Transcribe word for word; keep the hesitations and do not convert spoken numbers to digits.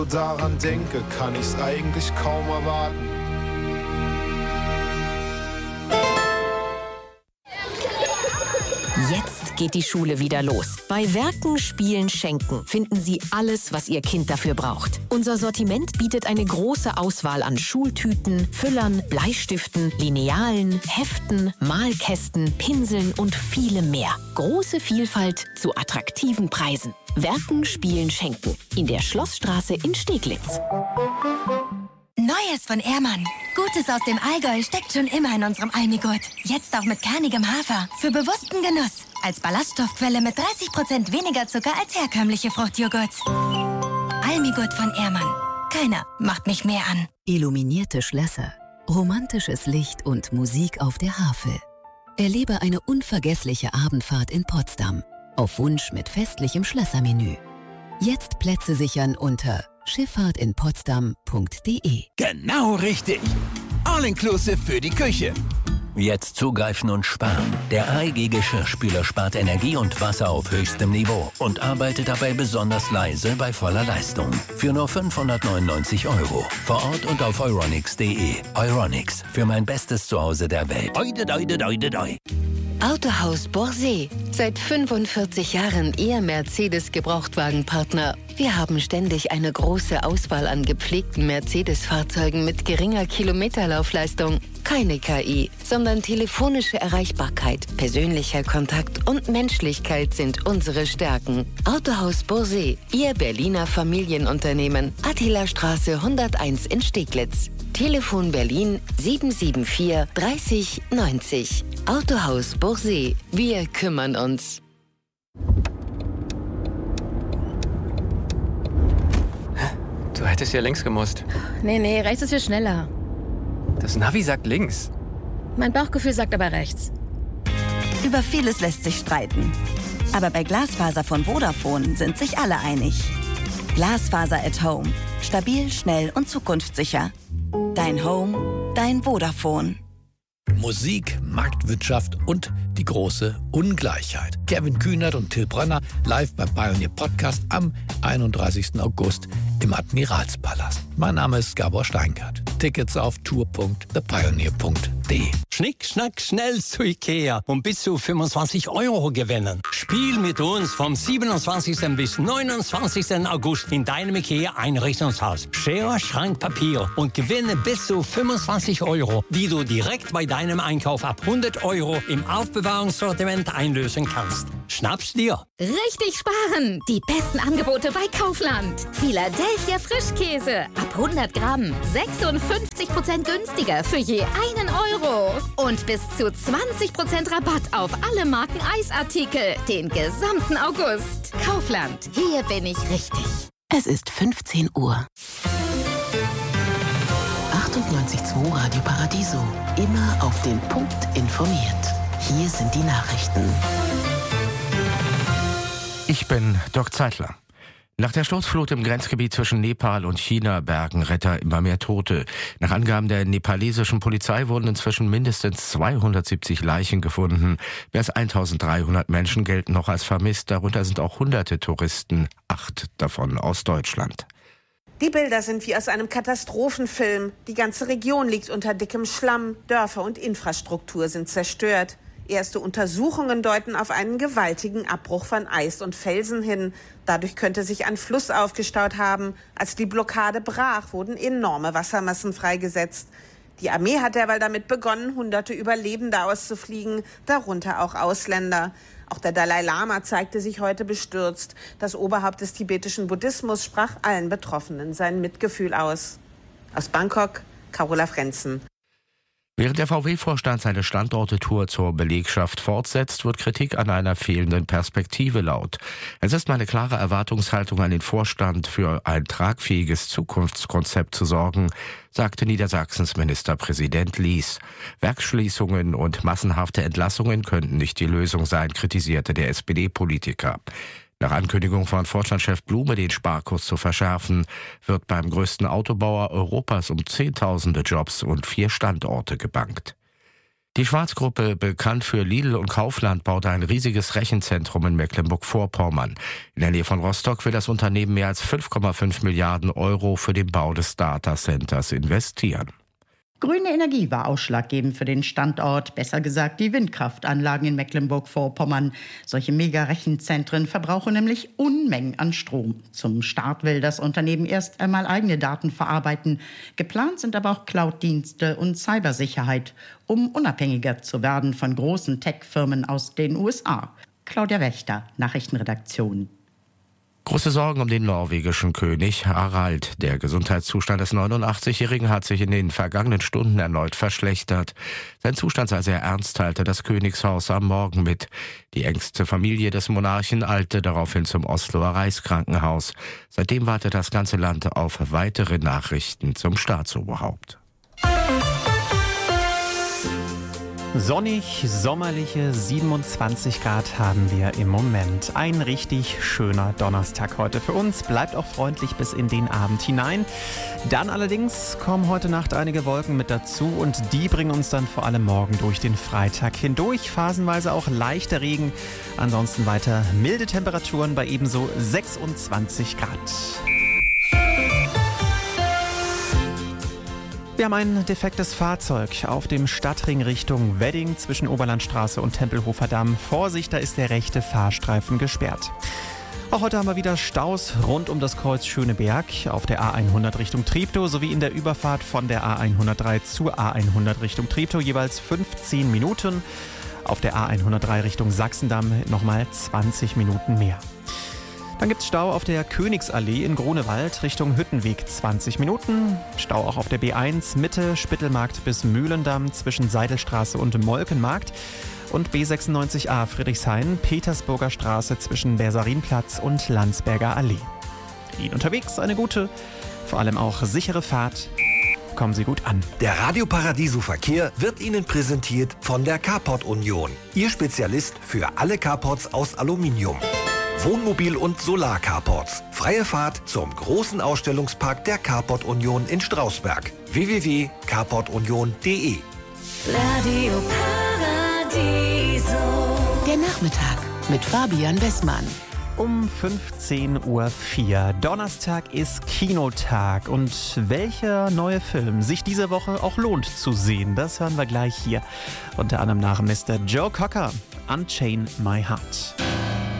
Daran denke, kann ich's eigentlich kaum erwarten. Jetzt geht die Schule wieder los. Bei Werken, Spielen, Schenken finden Sie alles, was Ihr Kind dafür braucht. Unser Sortiment bietet eine große Auswahl an Schultüten, Füllern, Bleistiften, Linealen, Heften, Malkästen, Pinseln und vielem mehr. Große Vielfalt zu attraktiven Preisen. Werken, Spielen, Schenken. In der Schlossstraße in Steglitz. Neues von Ehrmann. Gutes aus dem Allgäu steckt schon immer in unserem Almigurt. Jetzt auch mit kernigem Hafer. Für bewussten Genuss. Als Ballaststoffquelle mit dreißig Prozent weniger Zucker als herkömmliche Fruchtjoghurts. Almigurt von Ehrmann. Keiner macht mich mehr an. Illuminierte Schlösser, romantisches Licht und Musik auf der Havel. Erlebe eine unvergessliche Abendfahrt in Potsdam. Auf Wunsch mit festlichem Schlössermenü. Jetzt Plätze sichern unter schifffahrt in potsdam punkt de. Genau richtig. All-inclusive für die Küche. Jetzt zugreifen und sparen. Der A E G Geschirrspüler spart Energie und Wasser auf höchstem Niveau und arbeitet dabei besonders leise bei voller Leistung. Für nur fünfhundertneunundneunzig Euro. Vor Ort und auf euronics punkt de. Euronics, für mein bestes Zuhause der Welt. Oide, oide, oide, oide. Autohaus Borsee. Seit fünfundvierzig Jahren Ihr Mercedes-Gebrauchtwagenpartner. Wir haben ständig eine große Auswahl an gepflegten Mercedes-Fahrzeugen mit geringer Kilometerlaufleistung. Keine K I, sondern telefonische Erreichbarkeit, persönlicher Kontakt und Menschlichkeit sind unsere Stärken. Autohaus Borsee, Ihr Berliner Familienunternehmen. Attilastraße hunderteins in Steglitz. Telefon Berlin sieben sieben vier dreißig neunzig. Autohaus Borsee. Wir kümmern uns. Du hättest ja links gemusst. Nee, nee, rechts ist viel schneller. Das Navi sagt links. Mein Bauchgefühl sagt aber rechts. Über vieles lässt sich streiten. Aber bei Glasfaser von Vodafone sind sich alle einig. Glasfaser at Home. Stabil, schnell und zukunftssicher. Dein Home, dein Vodafone. Musik, Marktwirtschaft und die große Ungleichheit. Kevin Kühnert und Till Brönner live beim Pioneer Podcast am einunddreißigsten August im Admiralspalast. Mein Name ist Gabor Steingart. Tickets auf tour punkt the pioneer punkt de. Schnick, schnack, schnell zu Ikea und bis zu fünfundzwanzig Euro gewinnen. Spiel mit uns vom siebenundzwanzigsten bis neunundzwanzigsten August in deinem Ikea-Einrichtungshaus. Schere, Schrank, Papier und gewinne bis zu fünfundzwanzig Euro, die du direkt bei deinem Einkauf ab hundert Euro im Aufbewahrungssortiment einlösen kannst. Schnapp's dir. Richtig sparen! Die besten Angebote bei Kaufland. Philadelphia Frischkäse ab hundert Gramm. sechsundfünfzig Prozent günstiger für je einen Euro. Und bis zu zwanzig Prozent Rabatt auf alle Marken Eisartikel. Den gesamten August. Kaufland. Hier bin ich richtig. Es ist fünfzehn Uhr. achtundneunzig Komma zwei Radio Paradiso. Immer auf den Punkt informiert. Hier sind die Nachrichten. Ich bin Dirk Zeitler. Nach der Sturzflut im Grenzgebiet zwischen Nepal und China bergen Retter immer mehr Tote. Nach Angaben der nepalesischen Polizei wurden inzwischen mindestens zweihundertsiebzig Leichen gefunden. Mehr als eintausenddreihundert Menschen gelten noch als vermisst. Darunter sind auch hunderte Touristen, acht davon aus Deutschland. Die Bilder sind wie aus einem Katastrophenfilm. Die ganze Region liegt unter dickem Schlamm. Dörfer und Infrastruktur sind zerstört. Erste Untersuchungen deuten auf einen gewaltigen Abbruch von Eis und Felsen hin. Dadurch könnte sich ein Fluss aufgestaut haben. Als die Blockade brach, wurden enorme Wassermassen freigesetzt. Die Armee hat derweil damit begonnen, hunderte Überlebende auszufliegen, darunter auch Ausländer. Auch der Dalai Lama zeigte sich heute bestürzt. Das Oberhaupt des tibetischen Buddhismus sprach allen Betroffenen sein Mitgefühl aus. Aus Bangkok, Carola Frenzen. Während der V W-Vorstand seine Standorte-Tour zur Belegschaft fortsetzt, wird Kritik an einer fehlenden Perspektive laut. Es ist meine klare Erwartungshaltung an den Vorstand, für ein tragfähiges Zukunftskonzept zu sorgen, sagte Niedersachsens Ministerpräsident Lies. Werksschließungen und massenhafte Entlassungen könnten nicht die Lösung sein, kritisierte der S P D-Politiker. Nach Ankündigung von Vorstandschef Blume, den Sparkurs zu verschärfen, wird beim größten Autobauer Europas um Zehntausende Jobs und vier Standorte gebankt. Die Schwarz-Gruppe, bekannt für Lidl und Kaufland, baut ein riesiges Rechenzentrum in Mecklenburg-Vorpommern. In der Nähe von Rostock will das Unternehmen mehr als fünf Komma fünf Milliarden Euro für den Bau des Datacenters investieren. Grüne Energie war ausschlaggebend für den Standort, besser gesagt die Windkraftanlagen in Mecklenburg-Vorpommern. Solche Mega-Rechenzentren verbrauchen nämlich Unmengen an Strom. Zum Start will das Unternehmen erst einmal eigene Daten verarbeiten. Geplant sind aber auch Cloud-Dienste und Cybersicherheit, um unabhängiger zu werden von großen Tech-Firmen aus den U S A. Claudia Wächter, Nachrichtenredaktion. Große Sorgen um den norwegischen König Harald. Der Gesundheitszustand des neunundachtzigjährigen hat sich in den vergangenen Stunden erneut verschlechtert. Sein Zustand sei sehr ernst, teilte das Königshaus am Morgen mit. Die engste Familie des Monarchen eilte daraufhin zum Osloer Reichskrankenhaus. Seitdem wartet das ganze Land auf weitere Nachrichten zum Staatsoberhaupt. Sonnig, sommerliche siebenundzwanzig Grad haben wir im Moment. Ein richtig schöner Donnerstag heute für uns. Bleibt auch freundlich bis in den Abend hinein. Dann allerdings kommen heute Nacht einige Wolken mit dazu und die bringen uns dann vor allem morgen durch den Freitag hindurch. Phasenweise auch leichter Regen. Ansonsten weiter milde Temperaturen bei ebenso sechsundzwanzig Grad. Wir haben ein defektes Fahrzeug auf dem Stadtring Richtung Wedding zwischen Oberlandstraße und Tempelhofer Damm. Vorsicht, da ist der rechte Fahrstreifen gesperrt. Auch heute haben wir wieder Staus rund um das Kreuz Schöneberg auf der A hundert Richtung Treptow sowie in der Überfahrt von der A hundertdrei zur A hundert Richtung Treptow jeweils fünfzehn Minuten. Auf der A hundertdrei Richtung Sachsendamm nochmal zwanzig Minuten mehr. Dann gibt es Stau auf der Königsallee in Grunewald Richtung Hüttenweg zwanzig Minuten. Stau auch auf der B eins Mitte Spittelmarkt bis Mühlendamm zwischen Seidelstraße und Molkenmarkt. Und B sechsundneunzig A Friedrichshain Petersburger Straße zwischen Bersarinplatz und Landsberger Allee. Ihnen unterwegs eine gute, vor allem auch sichere Fahrt. Kommen Sie gut an. Der Radio Paradiso Verkehr wird Ihnen präsentiert von der Carport Union. Ihr Spezialist für alle Carports aus Aluminium. Wohnmobil- und Solar-Carports. Freie Fahrt zum großen Ausstellungspark der Carport Union in Strausberg. w w w punkt carport union punkt d e Radio Paradiso. Der Nachmittag mit Fabian Westmann. Um fünfzehn Uhr vier. Donnerstag ist Kinotag. Und welcher neue Film sich diese Woche auch lohnt zu sehen, das hören wir gleich hier. Unter anderem nach Mister Joe Cocker, Unchain My Heart.